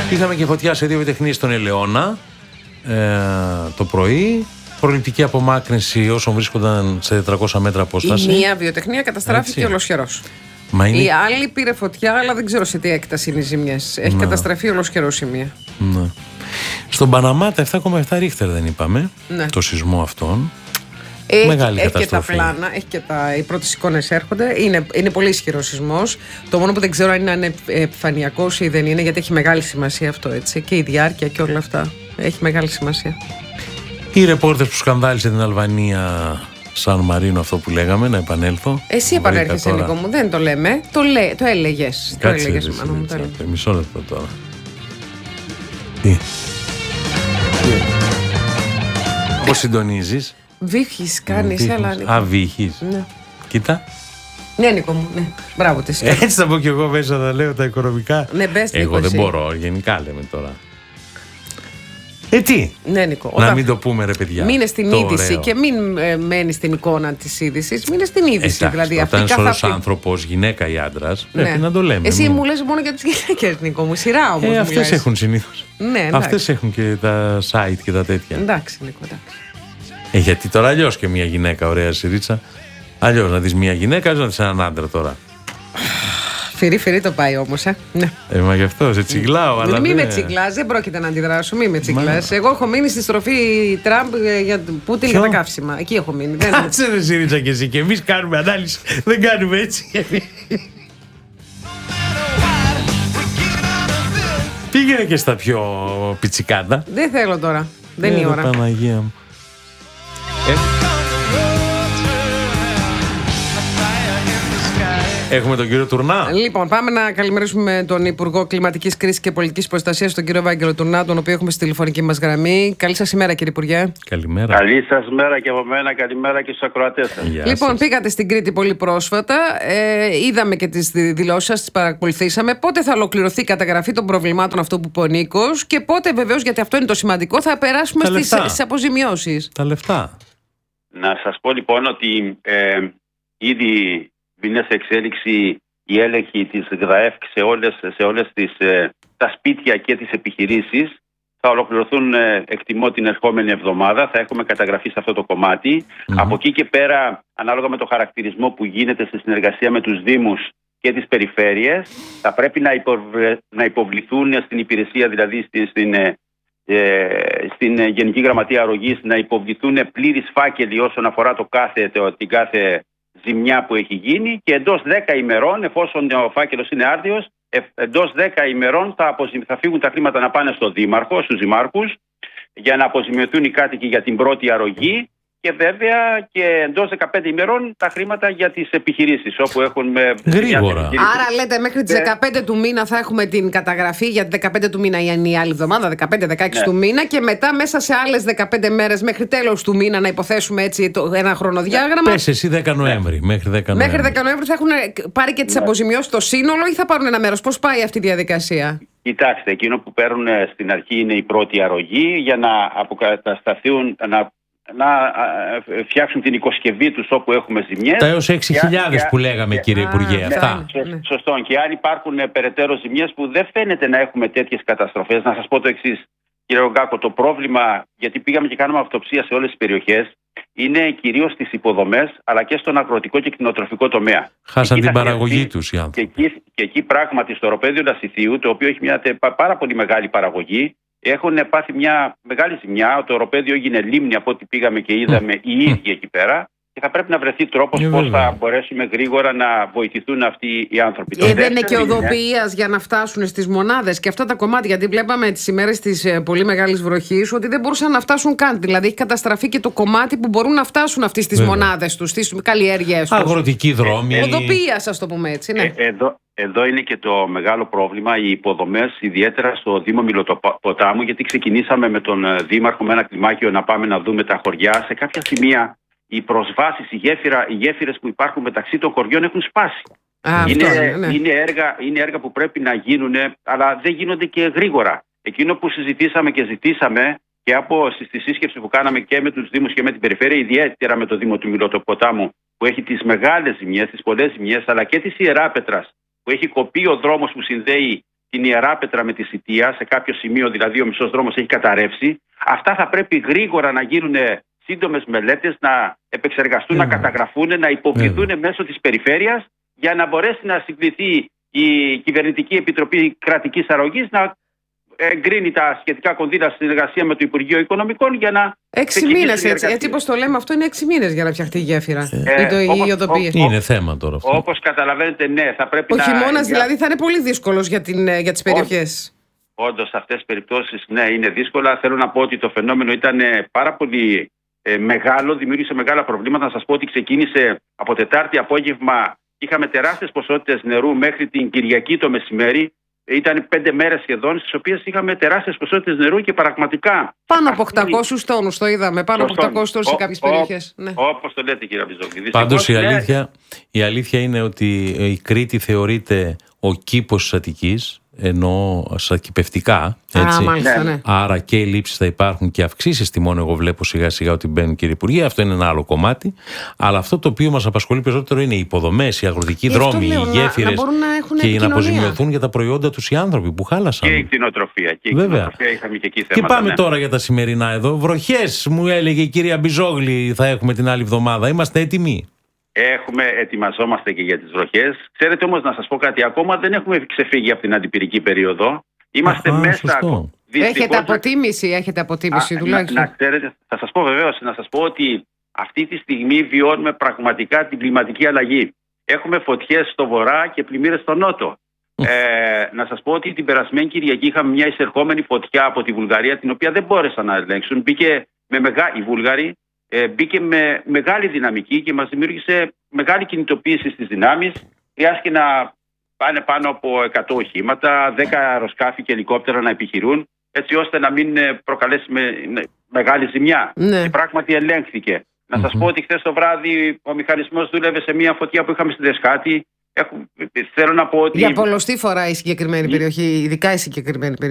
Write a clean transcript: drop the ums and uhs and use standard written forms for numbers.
Είχαμε και φωτιά σε 2 βιοτεχνίες στον Ελαιώνα το πρωί. Προληπτική απομάκρυνση όσων βρίσκονταν σε 400 μέτρα απόσταση. Η μία βιοτεχνία καταστράφηκε ολοσχερός. Η άλλη πήρε φωτιά, αλλά δεν ξέρω σε τι έκταση είναι οι ζημιές. Έχει καταστραφεί ολοσχερός η μία. Ναι. Στον Παναμά τα 7,7 ρίχτερ δεν είπαμε, το σεισμό αυτόν. Μεγάλη καταστροφή. Και τα πλάνα, έχει και οι πρώτες εικόνες έρχονται. Είναι πολύ ισχυρός σεισμός. Το μόνο που δεν ξέρω αν είναι επιφανειακός ή δεν είναι, γιατί έχει μεγάλη σημασία αυτό, έτσι. Και η διάρκεια και όλα αυτά. Έχει μεγάλη σημασία. Οι ρεπόρτες που σκανδάλισε την Αλβανία, Σαν Μαρίνο, αυτό που λέγαμε, να επανέλθω. Εσύ επανέρχεσαι, Νίκο μου, δεν το λέμε. Το έλεγες. Κάτσε, μισό λεπτό τώρα. Τι. Πώς συντονίζεις? Βύχεις κάνεις, αλλά... Βύχεις. Ναι. Κοίτα. Ναι, Νίκο μου, ναι. Μπράβο της. Έτσι θα πω κι εγώ μέσα να λέω τα οικονομικά. Ναι, μπες, Νίκο, εγώ δεν εσύ. μπορώ, γενικά λέμε τώρα. Τι. Ναι, Νίκο. Να μην το πούμε, ρε παιδιά. Μείνε στην είδηση και μην μένεις στην εικόνα της είδησης. Μείνε στην είδηση. Εντάξει, δηλαδή, όταν είναι σωρός άνθρωπος, γυναίκα ή άντρας, πρέπει να το λέμε. Εσύ μου λες μόνο για τις γυναίκες, Νίκο μου. Σειρά όμως. Αυτές έχουν συνήθως. Ναι, αυτές έχουν και τα site και τα τέτοια. Εντάξει, Νίκο, εντάξει. Γιατί τώρα αλλιώς και μια γυναίκα, ωραία σειρίτσα. Αλλιώς να δεις μια γυναίκα, αλλιώς να δεις έναν άντρα τώρα. Φυρί το πάει όμως, Ναι. Μα γι' αυτό σε τσιγκλάω. Αλλά μη με τσιγκλάς, δεν πρόκειται να αντιδράσω, μη με τσιγκλάς. Εγώ έχω μείνει στη στροφή Τραμπ για Πούτιν για τα καύσιμα. Εκεί έχω μείνει. Κάτσε ρε Συρίτσα και εσύ, και εμείς κάνουμε ανάλυση. Δεν κάνουμε έτσι. Πήγαινε και στα πιο πιτσικάτα. Δεν θέλω τώρα. Δεν είναι η ώρα. Παναγία μου. Έχουμε τον κύριο Τουρνά. Λοιπόν, πάμε να καλημερίσουμε τον Υπουργό Κλιματικής Κρίσης και Πολιτικής Προστασίας, τον κύριο Ευάγγελο Τουρνά, τον οποίο έχουμε στη τηλεφωνική μας γραμμή. Καλή σας ημέρα, κύριε Υπουργέ. Καλημέρα. Καλή σας μέρα και από μένα, καλημέρα και στους ακροατές σας. Λοιπόν, πήγατε στην Κρήτη πολύ πρόσφατα. Είδαμε και τις δηλώσεις σας, τις παρακολουθήσαμε. Πότε θα ολοκληρωθεί η καταγραφή των προβλημάτων αυτού που είπε ο Νίκος και πότε, βεβαίως, γιατί αυτό είναι το σημαντικό, θα περάσουμε στις αποζημιώσεις. Τα λεφτά. Να σας πω λοιπόν ότι ήδη είναι σε εξέλιξη η έλεγχη της ΓΔΑΕΦ σε όλες τα σπίτια και τις επιχειρήσεις. Θα ολοκληρωθούν, εκτιμώ, την ερχόμενη εβδομάδα. Θα έχουμε καταγραφεί σε αυτό το κομμάτι. Από εκεί και πέρα, ανάλογα με το χαρακτηρισμό που γίνεται σε συνεργασία με τους Δήμους και τις περιφέρειες, θα πρέπει να υποβληθούν στην υπηρεσία, δηλαδή στην Γενική Γραμματεία Αρρωγής, να υποβληθούν πλήρεις φάκελοι όσον αφορά την κάθε ζημιά που έχει γίνει, και εντός 10 ημερών, εφόσον ο φάκελος είναι άρτιος, εντός 10 ημερών θα φύγουν τα χρήματα να πάνε στο Δήμαρχο, στους Δημάρχους, για να αποζημιωθούν οι κάτοικοι για την πρώτη αρρωγή, και βέβαια και εντός 15 ημερών τα χρήματα για τις επιχειρήσεις, όπου έχουν γρήγορα. Άρα λέτε μέχρι τις 15 του μήνα θα έχουμε την καταγραφή, για 15 του μήνα είναι η άλλη εβδομάδα, 15-16 του μήνα, και μετά μέσα σε άλλες 15 μέρες μέχρι τέλος του μήνα, να υποθέσουμε έτσι ένα χρονοδιάγραμμα. Πες εσύ 10 Νοέμβρη, μέχρι 10 Νοέμβρη. Μέχρι 10 Νοέμβρη θα έχουν πάρει και τις αποζημιώσεις στο σύνολο, ή θα πάρουν ένα μέρος? Πώς πάει αυτή η διαδικασία? Κοιτάξτε, εκείνο που παίρνουν στην αρχή είναι η πρώτη αρρωγή, για να αποκατασταθούν, να φτιάξουν την οικοσκευή τους όπου έχουμε ζημιές. Τα έως 6.000 που λέγαμε, κύριε Υπουργέ, αυτά. Σωστό. Και αν υπάρχουν περαιτέρω ζημιές που δεν φαίνεται να έχουμε τέτοιες καταστροφές, να σας πω το εξής, κύριε Ρογκάκο, το πρόβλημα, γιατί πήγαμε και κάνουμε αυτοψία σε όλες τις περιοχές, είναι κυρίως στις υποδομές, αλλά και στον αγροτικό και κτηνοτροφικό τομέα. Χάσαν την παραγωγή τους οι άνθρωποι. Και εκεί πράγματι στο οροπέδιο Λασιθίου, το οποίο έχει μια πάρα πολύ μεγάλη παραγωγή, έχουν πάθει μια μεγάλη ζημιά. Το οροπέδιο έγινε λίμνη, από ό,τι πήγαμε και είδαμε, οι ίδιοι εκεί πέρα. Και θα πρέπει να βρεθεί τρόπος πώς θα μπορέσουμε γρήγορα να βοηθηθούν αυτοί οι άνθρωποι. Δεν είναι και οδοποιίας για να φτάσουν στις μονάδες και αυτά τα κομμάτια? Γιατί βλέπαμε τις ημέρες της πολύ μεγάλης βροχής ότι δεν μπορούσαν να φτάσουν καν. Δηλαδή έχει καταστραφεί και το κομμάτι που μπορούν να φτάσουν αυτοί στις μονάδες τους, στις καλλιέργειές τους. Αγροτικοί δρόμοι. Οδοποιίας, ας το πούμε έτσι. Ναι. Εδώ είναι και το μεγάλο πρόβλημα, οι υποδομές, ιδιαίτερα στο Δήμο Μιλοτοποτάμου, γιατί ξεκινήσαμε με τον Δήμαρχο με ένα κλιμάκιο να πάμε να δούμε τα χωριά. Σε κάποια σημεία οι προσβάσεις, οι γέφυρες που υπάρχουν μεταξύ των χωριών έχουν σπάσει. Είναι έργα που πρέπει να γίνουν, αλλά δεν γίνονται και γρήγορα. Εκείνο που συζητήσαμε και ζητήσαμε και στη σύσκεψη που κάναμε και με τους Δήμους και με την Περιφέρεια, ιδιαίτερα με το Δήμο του Μιλοτοποτάμου, που έχει τις μεγάλες ζημιές, τις πολλές ζημιές, αλλά και της Ιεράπετρας, που έχει κοπεί ο δρόμος που συνδέει την Ιεράπετρα με τη Σιτία, σε κάποιο σημείο δηλαδή ο μισός δρόμος έχει καταρρεύσει. Αυτά θα πρέπει γρήγορα να γίνουν σύντομες μελέτες, να επεξεργαστούν, να καταγραφούν, να υποβληθούν μέσω της περιφέρειας για να μπορέσει να συγκληθεί η Κυβερνητική Επιτροπή Κρατικής Αρρωγής να εγκρίνει τα σχετικά κονδύλια στη συνεργασία με το Υπουργείο Οικονομικών για να. 6 μήνες, έτσι όπως το λέμε, αυτό είναι 6 μήνες για να φτιαχτεί η γέφυρα. Οι οδοποιίες. Είναι θέμα τώρα αυτό. Όπως καταλαβαίνετε, ναι, θα πρέπει ο χειμώνας δηλαδή θα είναι πολύ δύσκολος για τις περιοχές. Όντως, σε αυτές τις περιπτώσεις, ναι, είναι δύσκολα. Θέλω να πω ότι το φαινόμενο ήταν πάρα πολύ μεγάλο, δημιούργησε μεγάλα προβλήματα. Να σας πω ότι ξεκίνησε από Τετάρτη απόγευμα. Είχαμε τεράστιες ποσότητες νερού μέχρι την Κυριακή το μεσημέρι. Ήταν 5 μέρες σχεδόν, στις οποίες είχαμε τεράστιες ποσότητες νερού και πραγματικά. Πάνω από 800 τόνους το είδαμε. Πάνω από 800 τόνους σε κάποιες περιοχές. Ναι. Όπως το λέτε, κύριε Μπιζόγλη. Πάντως η αλήθεια είναι ότι η Κρήτη θεωρείται ο κήπος της Αττικής, ενώ σακυπευτικά. Μάλιστα, ναι. Άρα και οι λήψεις θα υπάρχουν και αυξήσεις τιμών. Εγώ βλέπω σιγά σιγά ότι μπαίνουν, κύριε Υπουργέ. Αυτό είναι ένα άλλο κομμάτι. Αλλά αυτό το οποίο μας απασχολεί περισσότερο είναι οι υποδομές, οι αγροτικοί δρόμοι, οι γέφυρες και να αποζημιωθούν για τα προϊόντα τους οι άνθρωποι που χάλασαν. Και η κτηνοτροφία. Είχαμε και εκεί θέματα. Και πάμε τώρα για τα σημερινά εδώ. Βροχές, μου έλεγε η κυρία Μπιζόγλη, θα έχουμε την άλλη εβδομάδα. Είμαστε έτοιμοι? Ετοιμαζόμαστε και για τις βροχές. Ξέρετε όμως, να σας πω κάτι, ακόμα δεν έχουμε ξεφύγει από την αντιπυρική περίοδο. Είμαστε μέσα. Έχετε αποτίμηση τουλάχιστον. Να ξέρετε, θα σας πω βεβαίως, να σας πω ότι αυτή τη στιγμή βιώνουμε πραγματικά την κλιματική αλλαγή. Έχουμε φωτιές στο βορρά και πλημμύρες στο νότο. Να σας πω ότι την περασμένη Κυριακή είχαμε μια εισερχόμενη φωτιά από τη Βουλγαρία, την οποία δεν μπόρεσαν να ελέγξουν. Οι Βούλγαροι μπήκε με μεγάλη δυναμική και μας δημιούργησε μεγάλη κινητοποίηση στις δυνάμεις. Χρειάστηκε να πάνε πάνω από 100 οχήματα, 10 αεροσκάφη και ελικόπτερα να επιχειρούν, έτσι ώστε να μην προκαλέσει μεγάλη ζημιά. Ναι. Και πράγματι ελέγχθηκε. Να σας πω ότι χθες το βράδυ ο μηχανισμός δούλευε σε μια φωτιά που είχαμε στη Δεσκάτη. Θέλω να πω ότι. Για πολλωστή φορά η συγκεκριμένη περιοχή, ειδικά η συγκεκριμένη περιοχή.